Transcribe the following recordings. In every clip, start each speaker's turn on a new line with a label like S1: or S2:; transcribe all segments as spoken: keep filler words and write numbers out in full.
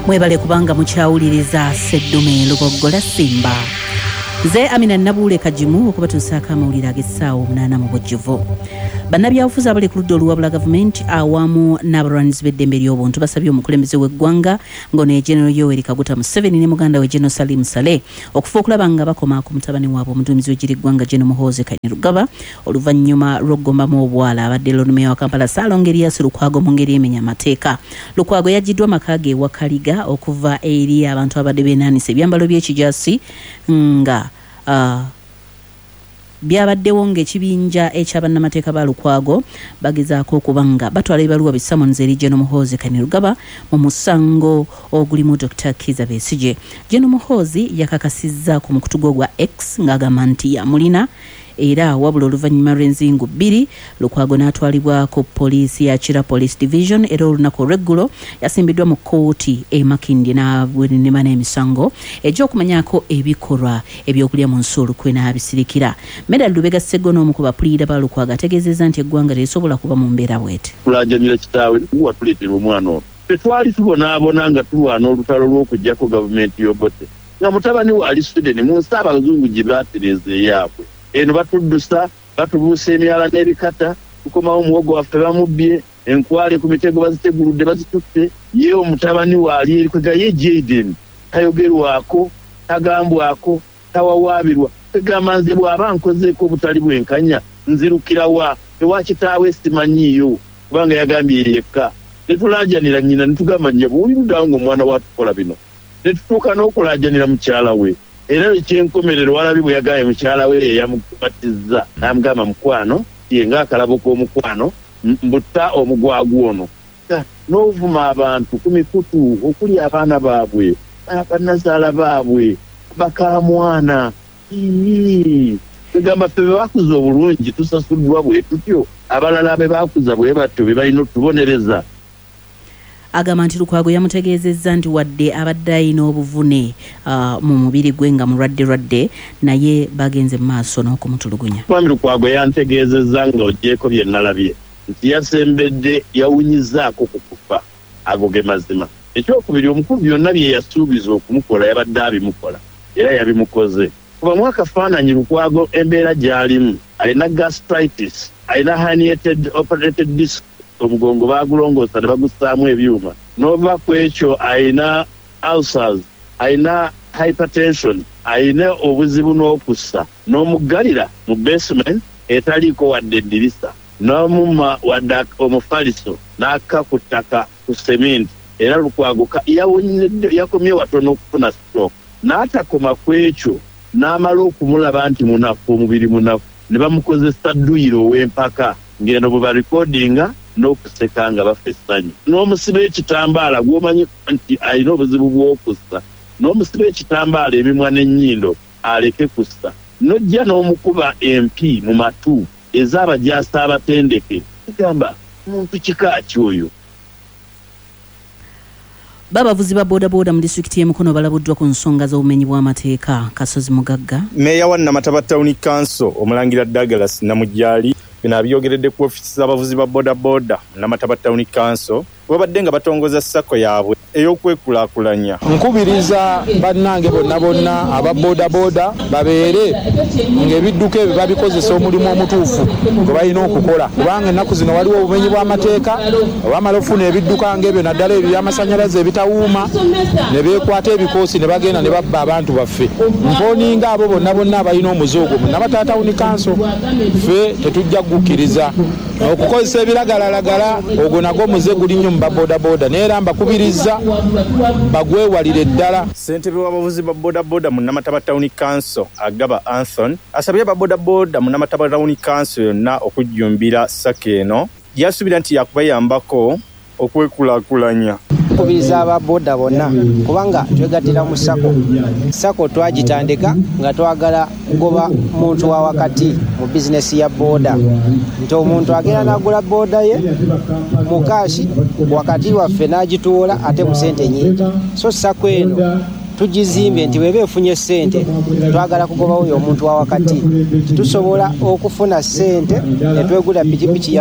S1: Mwebale kubanga mukyawuliriza Sseddume Lugogola Simba. Nze Amina Nabule Kajimu okubatuusaako amawulire ag'essaawa omunaana mu bujjuvu. Bannabyabufuzi abali ku ludda oluwabula gavumenti awamu n'abalwanirizi b'eddembe ly'obuntu basabye omukulembeze w'eggwanga ng'ono ye General Yoweri Kaguta Museveni ne muganda we General Salim Saleh okufa okulaba nga bakoma ku mutabani waabwe omuduumizi w'eggye ly'eggwanga General Muhoozi Kainerugaba oluvannyuma lw'okugombamu obwala abadde Lord wa Kampala Ssaalongo Erias Lukwago mu ngeri emenya amateeka. Lukwago yaggiddwa amaka ge ewa Kaliga okuva eri abantu abadde beenaanisa ebyambalo by'ekijaasi nga uh, byabaddewo ng'ekibinja eky'abannamateeka ba Lukwago bagezaako okuba nga batwala ebibaluwa bisamonzi eri General Muhoozi Kainerugaba mu musango ogulimu Doctor Kizza Besigye. General Muhoozi yakakasizza ku mukutu gwe gwa X ng'agamba nti yamulina era wabula oluvannyuma lw'enzingu bbiri Lukwago n'atwalibwa ku poliisi ya Kira Police Division era olunaku olw'eggulo yasimbiddwa mu kkooti e Makindye n'abwenema n'emisango egy'okumanyako ebikolwa ebyokulya mu nsi olukwe n'abisirikira. Medal Lubega Sseggona omu ku bapuliida ba Lukwago ategeezezza nti eggwanga terisobola kuba mu mbeera bw'eti.
S2: Tulajjanira kitaawe watuleetera omwana ono. Tetwali tubonaabona nga tulwana olutalo lw'okuggyako gavumenti y'obote nga mutabani wa Ali Sweden mu nsi abazungu gye baatereza eyaabwe. Eno batuddusa batubuusa emyala n'ebikata tukomawo omuwogo waffe bamubbye enkwale ku mitego baziteguludde bazitutte ye omutabani waali erikwega ye Jaden tayogerwako tagambwako tawawaabirwa tegamba nze bw'aba nkozeeko obutali bwenkanya nzirukira wa ewakitaawe simanyiiyo kubanga yagambye yekka netulaajanira nnyina netugamba nnya buwuliruddawo ng'omwana watukola bino netutuuka n'okulaajanira mukyala we. Era ekyenkomerero walabi bwe yagaye mukyala we eyamukubatizza n'amugamba mukwano yenga akalabo k'omukwano mbutta omugwagu ono n'ovuma abantu ku mikutu okuli abaana baabwe abannazaala baabwe bakamwana egamba ffe be bakuza obulungi tusasuddwa bwe tutyo abalala be bakuza bwe batyo be balina otubonereza.
S1: Agamba nti Lukwago yamutegeezezza nti wadde abadde alina obuvune uh, mu mubiri gwe nga mulwadde lwadde naye bagenze mu maaso n'okumutulugunya.
S2: Mwami Lukwago yantegeezezza nga oggyeko bye nalabye nti yasembedde yawunyizaako ku kufa ago ge mazima. Ekyokubiri omukulu byonna bye yasuubiza okumukola yabadde abimukola era yabimukoze. Kuba mu akafaananyi Lukwago embeera gy'alimu alina gastritis alina herniated operated disc omugongo bagulongoosa ne bagussaamu ebyuma n'ova ku ekyo ayina ulcers ayina hypertension ayina obuzibu n'okussa n'omuggalira mu basement etaliiko wadde eddirisa n'omumma wadde omufaliso n'akka ku ttaka ku sementi. Era Lukwago yakomye watono okufuna stroke n'atakoma ku ekyo n'amala okumulaba nti munafu omubiri munafu ne bamukozesa dduyiro ow'empaka ng'eno bwe barikodinga n'okuseka nga bafessanyi n'omusiba ekitambaala gw'omanyi nti alina obuzibu bw'okussa n'omusiba ekitambaala emimwa n'ennyindo aleke kussa n'ojja n'omukuba empi mu matu ez'abajaasi abatendeke tugamba muntu kika ki oyo.
S1: Babavuzi ba boda boda mu disitulikiti y'e Mukono balabuddwa ku nsonga z'obumenyi bw'amateeka. Kasozi Mugagga
S3: Meeya wa Namataba Town Council Omulangira Douglas Namujjali bino abyogeredde ku ofiisi z'abavuzi ba boda boda Namataba Town Council babadde nga batongoza ssako yaabwe ey'okwekulaakulanya.
S4: Nkubiriza bannange bonna bonna aba boda boda babeere ng'ebidduka ebyo babikozesa omulimu omutuufu gwe balina okukola kubanga ennaku zino waliwo obumenyi bw'amateeka bamala ofuna ebidduka ng'ebyo naddala ebyo by'amasannyalaze ebitawuuma ne beekwata ebikoosi ne bagenda ne babba abantu baffe. Mpooninga abo bonna bonna abalina omuze mu Namataba Town Council ffe tetujja kukkiriza okukozesa ebiragalalagala ogwo nagwo muze guli nnyo mu baboda boda neera mbakubiriza bagwewalire ddala.
S3: Ssentebe w'abavuzi ba boda boda mu Namataba Town Council Agaba Anthony asabye ba boda boda mu Namataba Town Council yonna okujjumbira ssako eno yasuubira nti yakubayambako okwekulaakulanya.
S5: Kubiriza aba boda bonna kubanga twegattira mu sako sako twagitandika nga twagala kugoba muntu wa wakati mu bizinesi ya boda nti omuntu agenda nagula boda ye mu kashi wakati waffe n'agituwola ate mu sente nyingi. So sako eno tugizimbe nti webe efunye ssente twagala kugobawo omuntu wa wakati tusobola okufuna ssente ne twegula pikipiki yaffe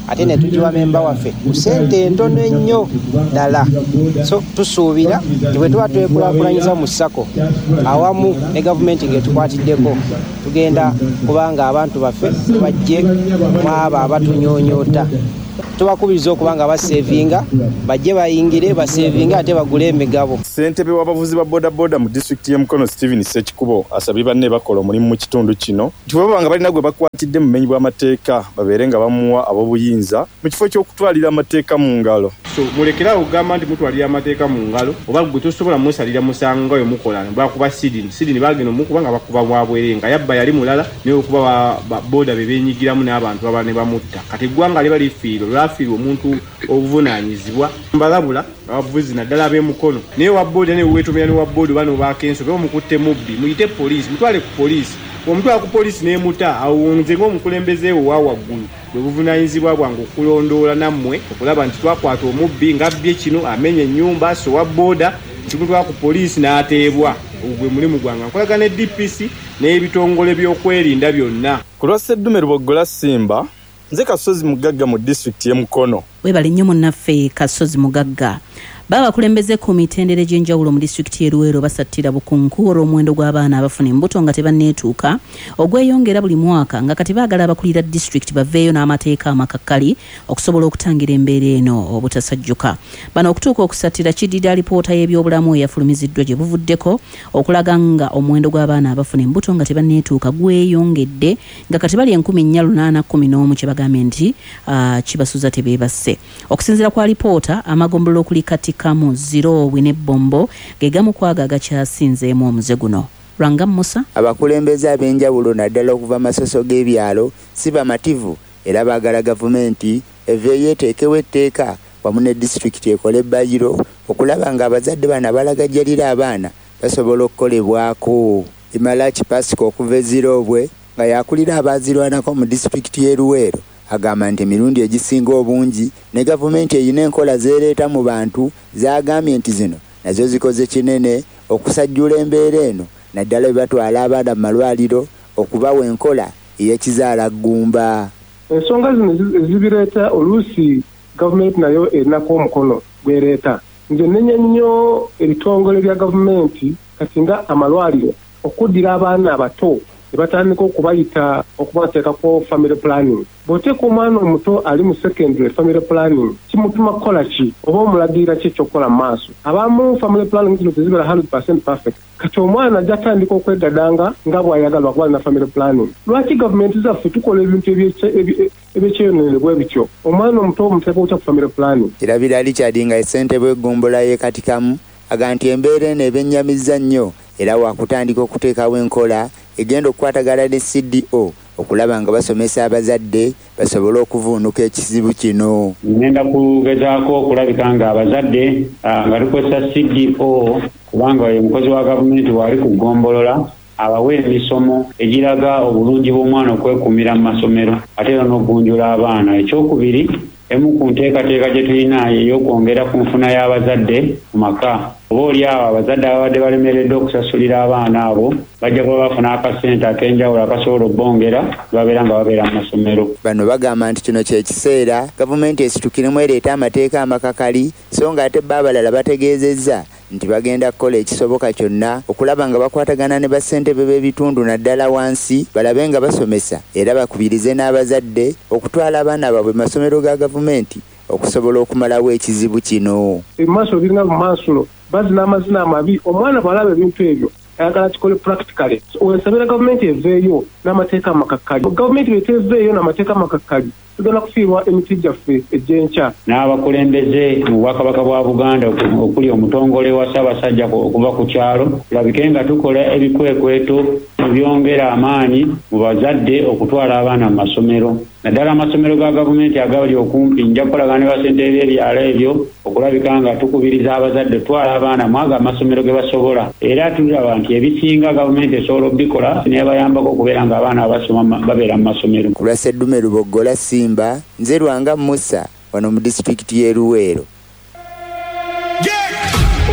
S5: ate ne tugiwa memba waffe ku ssente entono ennyo ddala. So tusuubira nti bwe tuba twekulaakulanyiza mu ssako awamu ne gavumenti ng'etukwatiddeko tugenda kubanga abantu baffe bajje mu abo abatunyonyoota. Tubakubiriza okuba nga basevinga bajje bayingire basevinga ate bagule emigabo.
S3: Ssentebe w'abavuzi ba boda boda mu disitulikiti y'e Mukono Stephen Ssekikubo asabye banne bakola omulimu mu kitundu kino nti bwe baba nga balina gwe bakwatidde mu bumenyi bw'amateeka babeere nga bamuwa ab'obuyinza mu kifo ky'okutwalira amateeka mu ngalo.
S6: So mulekerawo okugamba nti mutwalira amateeka mu ngalo oba gwe tosobola musalira musango nga mukola bakuba sidini sidini bagenda omukuba nga bakuba bwabwerenga yabba yali mulala naye okuba boda be beenyigiramu n'abantu abala ne bamutta kati eggwanga liba lifiiro lwafiirwa omuntu obuvunaanyizibwa mbalabula abavuzi naddala ab'emukono naye wa boda ne weetomera ne wa boda oba n'obaakenso oba mukutte mubbi muyite poliisi mutwale ku poliisi omutwala ku poliisi n'emuta awo nze ng'omukulembeze wo wa waggulu bwe buvunaanyizibwa bwange okulondoola nammwe okulaba nti twakwata omubbi ng'abbye kino amenya ennyumba so wa boda ntimutwala ku poliisi n'ateebwa ogwe mulimu gwange nkolaga ne D P C n'ebitongole by'okwerinda byonna.
S3: Ku lwa Sseddume Lubogola Simba nze Kasozi Mugagga mu disitulikiti y'e Mukono.
S1: Webale nnyo munnaffe Kasozi Mugagga. Baba bakulembeze ku mitendera egy'enjawulo mu disitulikiti y'e Luweero basattira bukunku olw'omuwendo gw'abaana abafuna embuto nga tebanneetuuka ogweyongera buli mwaka nga kati baagala abakulira disitulikiti baveeyo n'amateeka amakakkali okusobola okutangira embeera eno obutasajjuka. Bano okutuuka okusattira kiddira alipoota y'ebyobulamu eyafulumiziddwa gye buvuddeko okulaga nga omuwendo gw'abaana abafuna embuto nga tebanneetuuka gweyongedde nga kati bali enkumi nnya lunaana kkumi n'omu kye bagambye nti uh, kibasuza tebeebasse. Okusinziira kwa alipoota amagombolola okuli kati kamu zero wine bombo gegamu kwaga agakyasinzeemu omuze guno. Ranga Musa.
S7: Abakulembeze ab'enjawulo naddala okuva amasoso g'ebyalo si bamativu era baagala gavumenti eveeyo eteekewo etteeka wamu ne disitulikiti ekole ebbayiro okulaba nga abazadde bano abalagajjalira abaana basobola okukolebwako. Imalachi Pasika okuva ezirobwe nga yakulira abaazirwanako mu disitulikiti y'e Luweero agamba nti emirundi egisinga obungi ne gavumenti eyina enkola zeereeta mu bantu zagambye nti zino nazo zikoze kinene okusajjula embeera eno naddala bwe batwala abaana mu malwaliro okubawa enkola ey'ekizaala ggumba.
S8: Ensonga zino zibireeta oluusi gavumenti nayo erinako omukono gwereeta. Nze nenya nnyo ebitongole bya gavumenti kati nga amalwaliro okuddira abaana abato batandika okubayita okubateekako family planning. Bw'oteeka omwana omuto ali mu secondary family planning kimutuma kukola ki oba omulagira ki ekyokukola mu maaso. Abamu family planning zino tezibera one hundred percent perfect kati omwana ajja atandika okwegadanga nga bw'ayagala kuba alina family planning. Lwaki gavumenti zaffe tukola ebintu ebyekyeyoneere bwe bityo omwana omuto omuteeka otya ku family planning?
S7: Kirabira Richard nga essente bw'eggombolola y'e Katikamu aga nti embeera eno ebennyamizza nnyo era wakutandika okuteekawo enkola egenda okukwatagana ne C D O okulaba nga basomesa abazadde basobole okuvuunuka ekizibu kino.
S9: Ngenda kugezaako okulabika nga abazadde nga tukozesa C D O kubanga omukozi wa gavumenti wali ku ggombolola abawe emisomo egiraga obulungi bw'omwana okwekuumira mu masomero ate era n'okugunjula abaana. Ekyokubiri emu ku nteekateeka gye tulina ey'okwongera ku nfuna y'abazadde mu maka. Oba oli awo abazadde ababadde balemereddwa okusasulira abaana abo bajja kuba bafuna akasente ak'enjawulo akasobola obbongera babeera nga babeera mu masomero.
S7: Bano bagamba nti kino kye kiseera gavumenti esitukiremu ereeta amateeka amakakali so nga ate bba abalala bategeezezza nti bagenda kukola ekisoboka kyonna okulaba nga bakwatagana ne bassentebe b'ebitundu naddala wansi balabe nga basomesa era bakubirize n'abazadde okutwala abaana baabwe masomero ga gavumenti okusobola okumalawo ekizibu kino.
S8: Emaaso biringa mu maaso bazina amazina amabi omwana bw'alaba ebintu ebyo ayagala kikole practically. Ensabira gavumenti eveeyo n'amateeka amakakkali. Gavumenti bweteveeyo n'amateeka amakakkali tugenda kufiirwa emiti gyaffe egy'enkya.
S9: N'abakulembeze mu bwakabaka bwa Buganda okuli omutongole wa Ssaabasajja okuva ku kyalo tulabike nga tukola ebikwekweto ebyongera amaanyi mu bazadde okutwala abaana mu masomero. Naddala amasomero ga gavumenti agali okumpi nja kukolagana ne bassentebe b'ebyalo ebyo okulabika nga tukubiriza abazadde twala abaana mu ago amasomero ge basobola era tulaba nti ebisinga gavumenti esobola obikola nebayambako okubeera nga abaana abasoma babeera mu masomero.
S7: Ku lwa Sseddume Lubogola Simba nze Rwanga Musa wano mu disitulikiti y'e Luweero.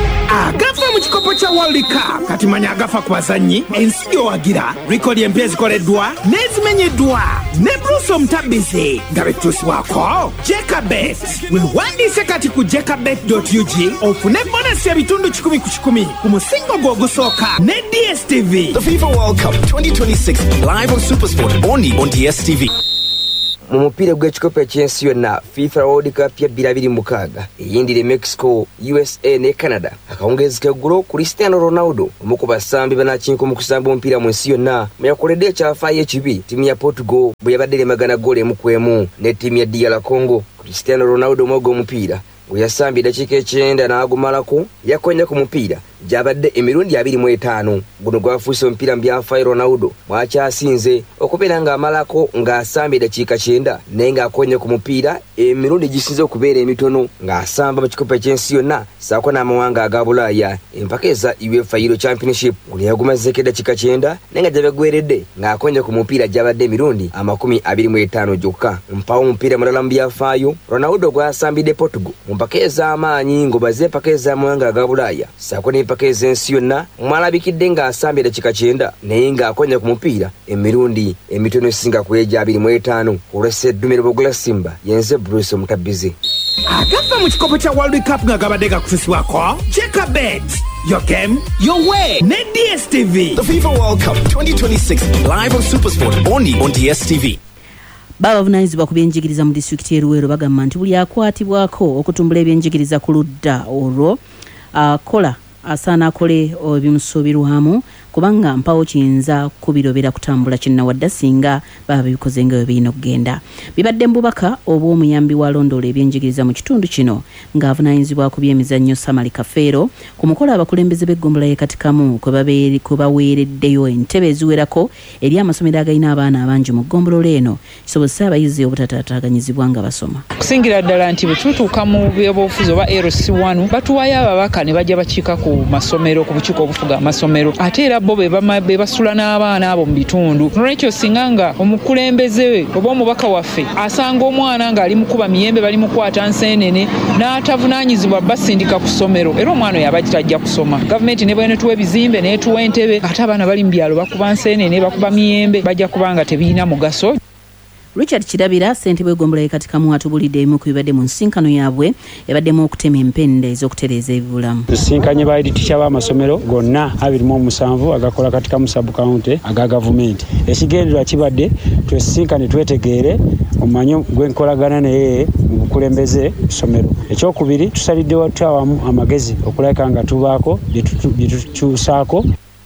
S10: agafa mu kikopo kya World Cup kati manya agafa ku bazannyi ensi gyowagira rikodi empya zikoleddwa n'ezimenyeddwa ne Bruce Omutabbizi nga betuusibwako Jekabet wewandiise kati ku jekabet dot u g ofune bonasi ebitundu kikumi ku kikumi ku musingo gwo ogusooka ne D S T V.
S11: The FIFA World Cup twenty twenty-six live on SuperSport only on D S T V.
S12: Mu mupiira gw'ekikopo eky'ensi yonna FIFA World Cup ya bbiri abiri mu mukaaga eyindire Mexico, U S A ne Canada akawungeezi k'eggulo Cristiano Ronaldo omu ku basambi banakinko mu kusamba omupiira mu nsi yonna mwe yakoledde ekyafaayo ekibi ttiimu ya Portugal bwe yabadde eremagana ggoolo emu ku emu ne ttiimu ya D R Congo. Cristiano Ronaldo omwoga omupiira bwe yasambye eddakiika ekyenda n'agumalako yakonya ku mupiira gyabadde emirundi abiri mu etaano. Guno gwafuuse omupiira mu byafaayo Ronaldo mwakyasinze okubeera ng'amalako ng'asamba eddakiika kyenda naye ng'akonya ku mupiira emirundi gisinze okubeera emitono ng'asamba mu kikopo eky'ensi yonna ssaako n'amawanga aga Bulaaya empaka eza UEFA Euro Championship. Guno yagumazeeko eddakiika kyenda naye nga gyabagweredde ng'akonya ku mupiira gyabadde emirundi amakumi abiri mu etaano gyokka. Mpawo omupiira mulala mu byafaayo Ronaldo gwasambidde Portugal mu mpaka ez'amaanyi ng'obaze empaka ez'amawanga aga Bulaaya ssaako n'empaka ez'ensi yonna mwalabikidde ng'asambye eddakiika kyenda naye ng'akonya ku mupiira emirundi emitono esinga ku egya abiri mu etaano. Olw'esseddume Lubogula Simba yenze Bruce Omutabbizi.
S10: Agafa mu kikopo kya World Cup nga gabadde gakutusibwako Jekabet. Your game, your way. Ne D S T V.
S11: The FIFA World Cup twenty twenty-six live on SuperSport only on D S T V.
S1: Babavunaanyizibwa ku byenjigiriza mu disitulikiti y'e Luweero bagamba nti buli akwatibwako okutumbula ebyenjigiriza ku ludda olwo akola asaana akole ebimusuubirwamu kubanga mpawo kiyinza kubirobera kutambula kinnawadda singa baba bikoze nga birina okugenda. Bibadde mbubaka obw'omuyambi wa londoolo ebyenjigiriza mu kitundu kino ng'avunaanyizibwa ku by'emizannyo Samali Kafeero ku mukolo abakulembeze b'eggombolola y'e Katikamu kwe baweereddeyo entebe eziwerako eri amasomero agalina abaana abangi mu ggombolola eno kisobozesa abayizi obutataataganyizibwa nga basoma.
S13: Kusingira ddala nti bwe tutuuka mu byobufuzi oba L C one batuwaayo ababaka ne bajja bakiika ku masomero ku bukiiko obufuga amasomero ate era bo be basula n'abaana abo mu bitundu. Nolwekyo singa nga omukulembeze oba omubaka waffe asanga omwana ng'ali mu kuba miyembe bali mu kwata nseenene n'atavunaanyizibwa basindika ku ssomero era omwana oyo aba tajja kusoma. Gavumenti ne bwenetuwa ebizimbe n'etuwa entebe ate abaana bali mu byalo bakuba nseenene bakuba miyembe bajja kuba nga tebirina mugaso.
S1: Richard Kirabira ssentebe w'eggombolola y'e Katikamu atubulidde emu ku bibadde mu nsinkano yaabwe ebaddemu okutema empenda ez'okutereeza ebibulamu.
S14: Tusinkanye baediticha b'amasomero gonna abiri mu musanvu agakola Katikamu sub county aga gavumenti. Ekigendererwa kibadde twesinkane twetegeere omanyi gwenkolagana naye mu bukulembeze ssomero. Ekyokubiri tusalidde watwawamu amagezi okulabika nga tubaako bye tukyusaako.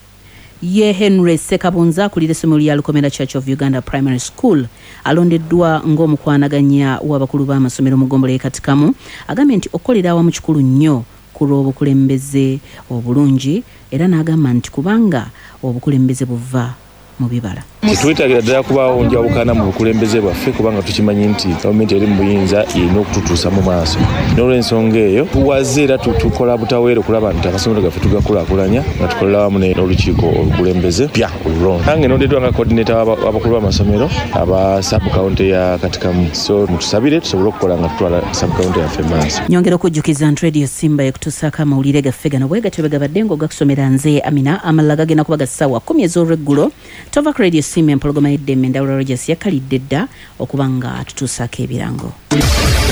S1: Ye Henry Sekabunza akulira essomero lya Lukomera Church of Uganda Primary School alondeddwa ng'omukwanaganya w'abakulu b'amasomero mu ggombolola y'e Katikamu agambye nti okolera awamu kikulu nnyo ku lw'obukulembeze obulungi era n'agamba nti kubanga obukulembeze buva mu bibala.
S15: Twetaagira ddala kubaawo njawukana mu bukulembeze bwaffe kubanga tukimanyi nti gavumenti eri mu buyinza erina okututuusa mu maaso. N'olw'ensonga eyo tuwaze era tukola butaweera okulaba nti amasomero gaffe tugakulaakulanya nga tukolera wamu n'olukiiko olukulembeze pya olulonda. Nange nondeddwa nga coordinator w'abakulu b'amasomero aba sub county ya Katikamu. So mutusabire tusobole okukola nga tutwala sub county yaffe maaso.
S1: Nyongera okujjukiza nti Radio Simba ekutuusaako amawulire gaffe gano bwe gatyo bagabadde ng'ogakusomera nze Amina amalala gagenda kuba ga ssaawa kumi ez'olweggulo. Tova ku Radio Simba empologoma y'eddembe Ndawula Rogers yakalidde dda okuba nga tutuusaako ebirango.